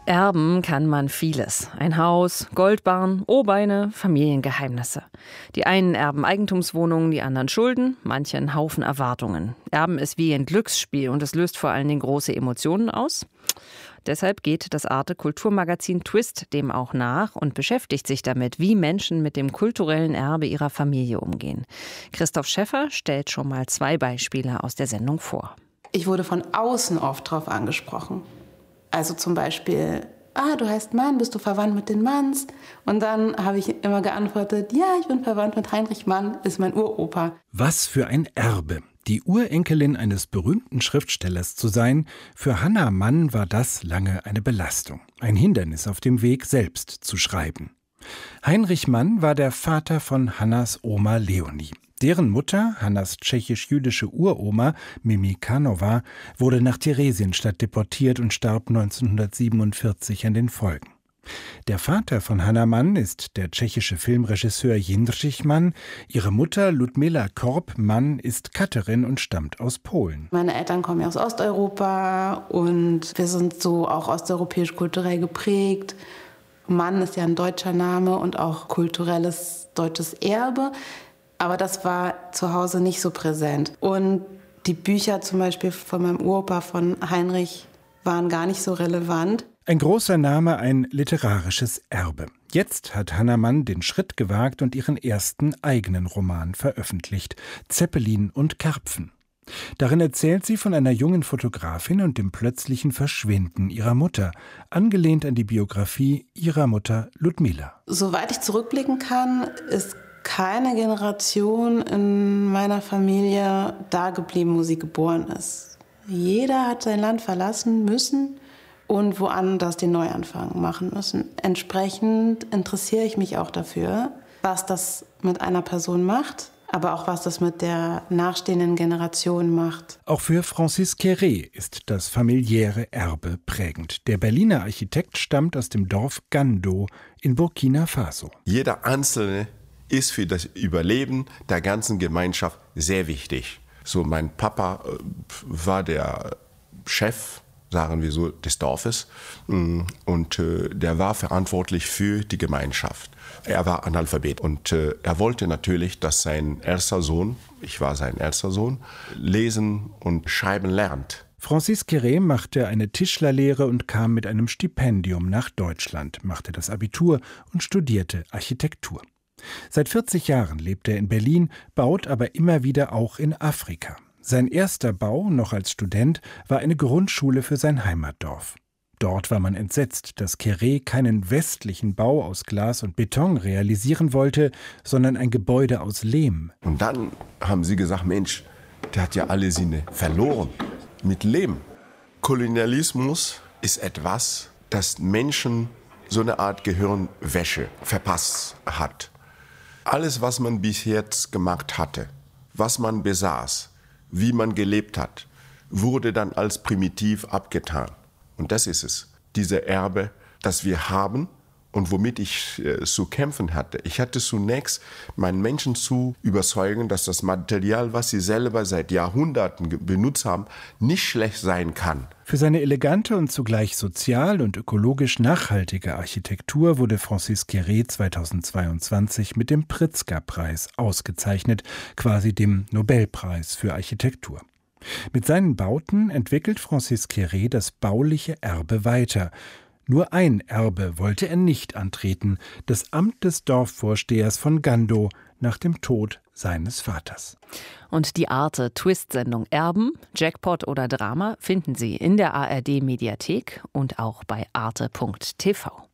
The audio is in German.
Erben kann man vieles. Ein Haus, Goldbarren, O-Beine, Familiengeheimnisse. Die einen erben Eigentumswohnungen, die anderen Schulden, manche einen Haufen Erwartungen. Erben ist wie ein Glücksspiel und es löst vor allen Dingen große Emotionen aus. Deshalb geht das Arte-Kulturmagazin Twist dem auch nach und beschäftigt sich damit, wie Menschen mit dem kulturellen Erbe ihrer Familie umgehen. Christoph Schäffer stellt schon mal 2 Beispiele aus der Sendung vor. Ich wurde von außen oft drauf angesprochen. Also zum Beispiel, du heißt Mann, bist du verwandt mit den Manns? Und dann habe ich immer geantwortet, ja, ich bin verwandt mit Heinrich Mann, ist mein Uropa. Was für ein Erbe! Die Urenkelin eines berühmten Schriftstellers zu sein, für Hannah Mann war das lange eine Belastung, ein Hindernis auf dem Weg, selbst zu schreiben. Heinrich Mann war der Vater von Hannas Oma Leonie. Deren Mutter, Hannas tschechisch-jüdische Uroma, Mimi Kanova, wurde nach Theresienstadt deportiert und starb 1947 an den Folgen. Der Vater von Hannah Mann ist der tschechische Filmregisseur Jindřich Mann. Ihre Mutter Ludmila Korb-Mann ist Katerin und stammt aus Polen. Meine Eltern kommen ja aus Osteuropa und wir sind so auch osteuropäisch-kulturell geprägt. Mann ist ja ein deutscher Name und auch kulturelles deutsches Erbe. Aber das war zu Hause nicht so präsent. Und die Bücher zum Beispiel von meinem Uropa, von Heinrich, waren gar nicht so relevant. Ein großer Name, ein literarisches Erbe. Jetzt hat Hannah Mann den Schritt gewagt und ihren ersten eigenen Roman veröffentlicht, Zeppelin und Karpfen. Darin erzählt sie von einer jungen Fotografin und dem plötzlichen Verschwinden ihrer Mutter, angelehnt an die Biografie ihrer Mutter Ludmila. Soweit ich zurückblicken kann, ist keine Generation in meiner Familie da geblieben, wo sie geboren ist. Jeder hat sein Land verlassen müssen und woanders den Neuanfang machen müssen. Entsprechend interessiere ich mich auch dafür, was das mit einer Person macht, aber auch was das mit der nachstehenden Generation macht. Auch für Francis Quéré ist das familiäre Erbe prägend. Der Berliner Architekt stammt aus dem Dorf Gando in Burkina Faso. Jeder Einzelne ist für das Überleben der ganzen Gemeinschaft sehr wichtig. So, mein Papa war der Chef, sagen wir so, des Dorfes und der war verantwortlich für die Gemeinschaft. Er war Analphabet und er wollte natürlich, dass sein erster Sohn, ich war sein erster Sohn, lesen und schreiben lernt. Francis Quéré machte eine Tischlerlehre und kam mit einem Stipendium nach Deutschland, machte das Abitur und studierte Architektur. Seit 40 Jahren lebt er in Berlin, baut aber immer wieder auch in Afrika. Sein erster Bau, noch als Student, war eine Grundschule für sein Heimatdorf. Dort war man entsetzt, dass Quéré keinen westlichen Bau aus Glas und Beton realisieren wollte, sondern ein Gebäude aus Lehm. Und dann haben sie gesagt, Mensch, der hat ja alle Sinne verloren mit Lehm. Kolonialismus ist etwas, das Menschen so eine Art Gehirnwäsche verpasst hat. Alles, was man bis jetzt gemacht hatte, was man besaß, wie man gelebt hat, wurde dann als primitiv abgetan. Und das ist es, diese Erbe, das wir haben und womit ich zu kämpfen hatte. Ich hatte zunächst meinen Menschen zu überzeugen, dass das Material, was sie selber seit Jahrhunderten benutzt haben, nicht schlecht sein kann. Für seine elegante und zugleich sozial und ökologisch nachhaltige Architektur wurde Francis Quéré 2022 mit dem Pritzker-Preis ausgezeichnet, quasi dem Nobelpreis für Architektur. Mit seinen Bauten entwickelt Francis Quéré das bauliche Erbe weiter. Nur ein Erbe wollte er nicht antreten, das Amt des Dorfvorstehers von Gando nach dem Tod seines Vaters. Und die Arte-Twist-Sendung Erben, Jackpot oder Drama finden Sie in der ARD-Mediathek und auch bei arte.tv.